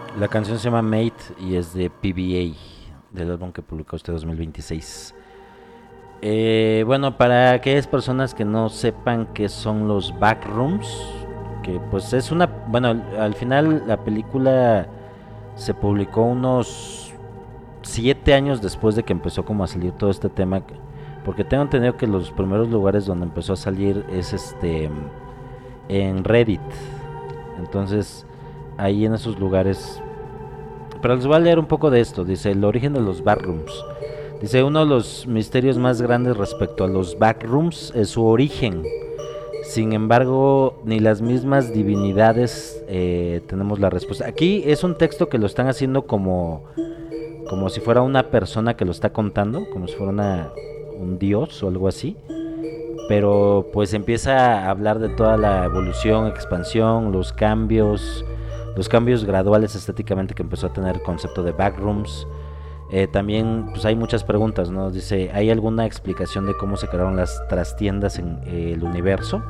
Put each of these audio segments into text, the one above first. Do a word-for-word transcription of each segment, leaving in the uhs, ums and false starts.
La canción se llama Mate y es de P B A, del álbum que publicó este dos mil veintiséis. Eh, bueno, para aquellas personas que no sepan qué son los backrooms, que pues es una... Bueno, al, al final la película se publicó unos siete años después de que empezó como a salir todo este tema, porque tengo entendido que los primeros lugares donde empezó a salir es este en Reddit. Entonces ahí en esos lugares, pero les voy a leer un poco de esto. Dice: el origen de los backrooms. Dice: uno de los misterios más grandes respecto a los backrooms es su origen. Sin embargo, ni las mismas divinidades eh, tenemos la respuesta. Aquí es un texto que lo están haciendo como como si fuera una persona que lo está contando, como si fuera una, un dios o algo así. Pero pues empieza a hablar de toda la evolución, expansión, los cambios, los cambios graduales estéticamente que empezó a tener el concepto de backrooms. Eh, también pues hay muchas preguntas, ¿no? Dice: ¿hay alguna explicación de cómo se crearon las trastiendas en eh, el universo?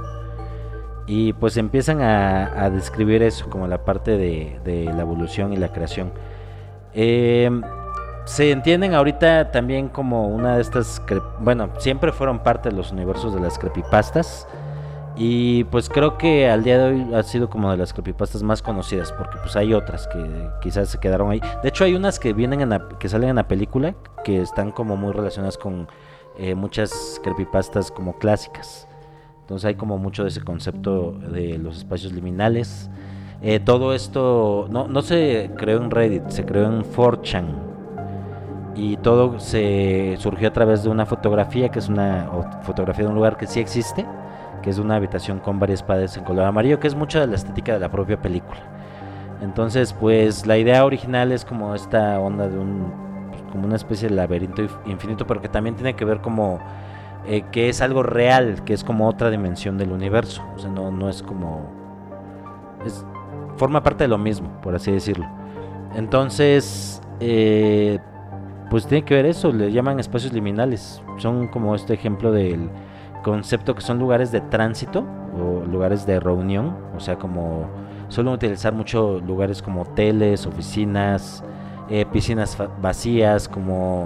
Y pues empiezan a, a describir eso como la parte de, de la evolución y la creación. Eh, se entienden ahorita también como una de estas, bueno, siempre fueron parte de los universos de las creepypastas. Y pues creo que al día de hoy ha sido como de las creepypastas más conocidas, porque pues hay otras que quizás se quedaron ahí. De hecho hay unas que vienen en la, que salen en la película, que están como muy relacionadas con eh, muchas creepypastas como clásicas. Entonces hay como mucho de ese concepto de los espacios liminales. Eh, todo esto no, no se creó en Reddit, se creó en cuatro chan. Y todo se surgió a través de una fotografía, que es una fotografía de un lugar que sí existe, que es una habitación con varias paredes en color amarillo, que es mucha de la estética de la propia película. Entonces, pues la idea original es como esta onda de un, pues, como una especie de laberinto infinito, pero que también tiene que ver como eh, que es algo real, que es como otra dimensión del universo. O sea, no, no es como, es, forma parte de lo mismo, por así decirlo. Entonces, eh, pues tiene que ver eso, le llaman espacios liminales. Son como este ejemplo del concepto que son lugares de tránsito o lugares de reunión, o sea, como suelen utilizar mucho lugares como hoteles, oficinas, eh, piscinas vacías, como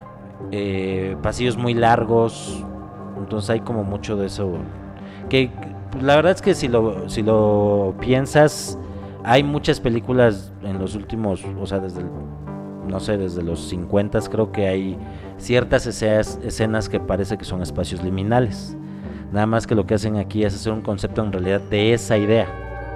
eh, pasillos muy largos. Entonces hay como mucho de eso, que la verdad es que si lo, si lo piensas, hay muchas películas en los últimos, o sea, desde el, no sé, desde los cincuenta creo que hay ciertas escenas, escenas que parece que son espacios liminales. Nada más que lo que hacen aquí es hacer un concepto en realidad de esa idea.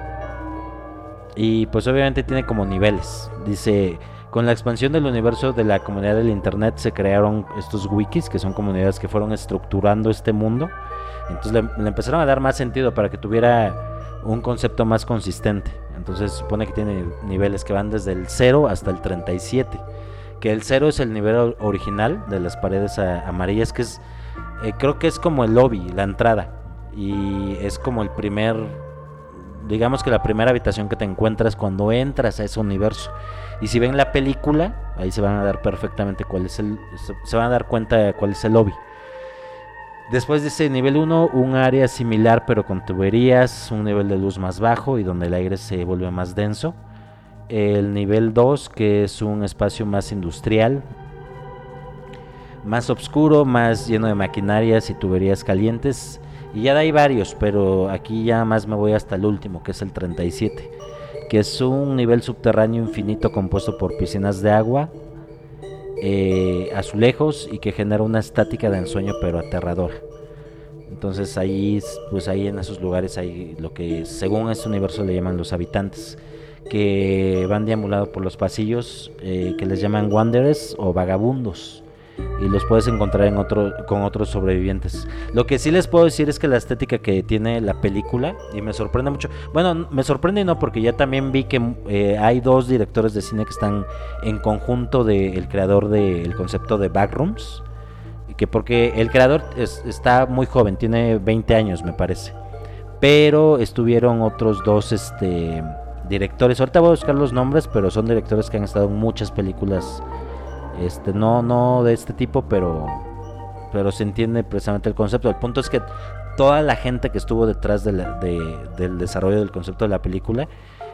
Y pues obviamente tiene como niveles. Dice: con la expansión del universo de la comunidad del internet se crearon estos wikis, que son comunidades que fueron estructurando este mundo. Entonces le, le empezaron a dar más sentido para que tuviera un concepto más consistente. Entonces se supone que tiene niveles que van desde el cero hasta el treinta y siete. Que el cero es el nivel original de las paredes a, amarillas, que es, eh, creo que es como el lobby, la entrada. Y es como el primer, digamos que la primera habitación que te encuentras cuando entras a ese universo. Y si ven la película, ahí se van a dar perfectamente cuál es el, se van a dar cuenta de cuál es el lobby. Después de ese nivel uno, un área similar pero con tuberías, un nivel de luz más bajo y donde el aire se vuelve más denso. El nivel dos, que es un espacio más industrial, más oscuro, más lleno de maquinarias y tuberías calientes. Y ya hay varios, pero aquí ya más me voy hasta el último, que es el treinta y siete, que es un nivel subterráneo infinito compuesto por piscinas de agua, eh, azulejos, y que genera una estática de ensueño pero aterradora. Entonces ahí, pues ahí en esos lugares hay lo que según este universo le llaman los habitantes, que van deambulando por los pasillos, eh, que les llaman wanderers o vagabundos, y los puedes encontrar en otro, con otros sobrevivientes. Lo que sí les puedo decir es que la estética que tiene la película, y me sorprende mucho, bueno, me sorprende y no, porque ya también vi que eh, hay dos directores de cine que están en conjunto del creador del concepto de backrooms, que porque el creador es, está muy joven, tiene veinte años me parece, pero estuvieron otros dos este directores, ahorita voy a buscar los nombres, pero son directores que han estado en muchas películas, este no no de este tipo, pero pero se entiende precisamente el concepto. El punto es que toda la gente que estuvo detrás de la, de, del desarrollo del concepto de la película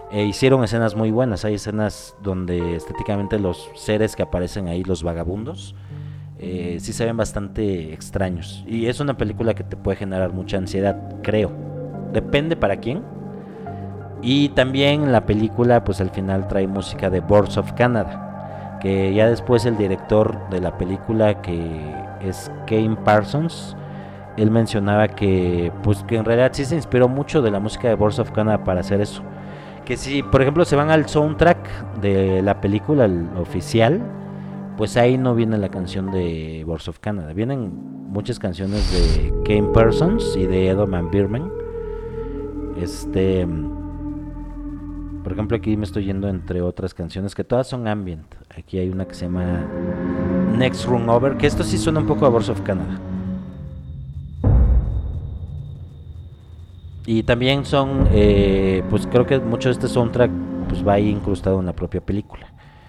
E hicieron escenas muy buenas. Hay escenas donde estéticamente los seres que aparecen ahí, los vagabundos, eh, sí se ven bastante extraños. Y es una película que te puede generar mucha ansiedad, creo. Depende para quién. Y también la película, pues al final trae música de Boards of Canada, que ya después el director de la película, que es Kane Parsons, él mencionaba que pues que en realidad sí se inspiró mucho de la música de Boards of Canada para hacer eso. Que si por ejemplo se van al soundtrack de la película, el oficial, pues ahí no viene la canción de Boards of Canada. Vienen muchas canciones de Kane Parsons y de Edelman Bierman. Este, por ejemplo, aquí me estoy yendo entre otras canciones que todas son ambient. Aquí hay una que se llama Next Room Over, que esto sí suena un poco a Boards of Canada. Y también son, eh, pues creo que mucho de este soundtrack pues va ahí incrustado en la propia película.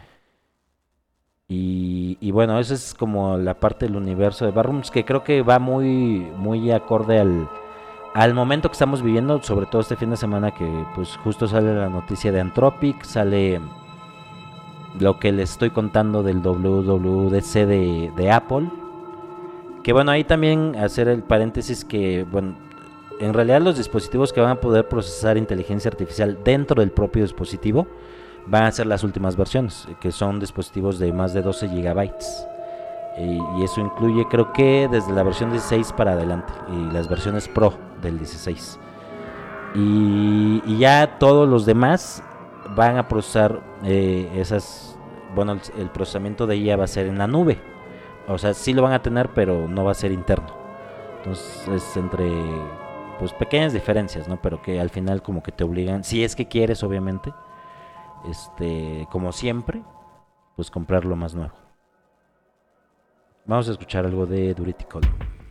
Y, y bueno, esa es como la parte del universo de Backrooms, que creo que va muy, muy acorde al, al momento que estamos viviendo, sobre todo este fin de semana, que pues justo sale la noticia de Anthropic, sale lo que les estoy contando del W W D C de, de Apple. Que bueno, ahí también hacer el paréntesis que, bueno, en realidad los dispositivos que van a poder procesar inteligencia artificial dentro del propio dispositivo van a ser las últimas versiones, que son dispositivos de más de doce gigabytes. Y, y eso incluye, creo que desde la versión dieciséis para adelante, y las versiones Pro del dieciséis. Y, y ya todos los demás van a procesar eh, esas, bueno, el, el procesamiento de I A va a ser en la nube. O sea, sí lo van a tener, pero no va a ser interno. Entonces es entre pues pequeñas diferencias, ¿no? Pero que al final como que te obligan, si es que quieres, obviamente, este, como siempre, pues comprar lo más nuevo. Vamos a escuchar algo de Duty Color.